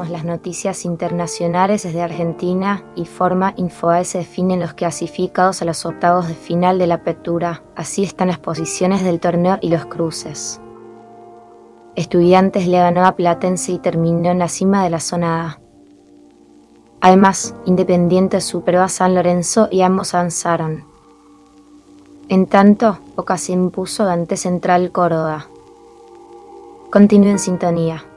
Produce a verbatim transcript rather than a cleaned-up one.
tenemos las noticias internacionales desde Argentina y Forma Infoae se definen los clasificados a los octavos de final de la apertura. Así están las posiciones del torneo y los cruces. Estudiantes le ganó a Platense y terminó en la cima de la zona A. Además, Independiente superó a San Lorenzo y ambos avanzaron. En tanto, Boca se impuso ante Central Córdoba. Continúe en sintonía.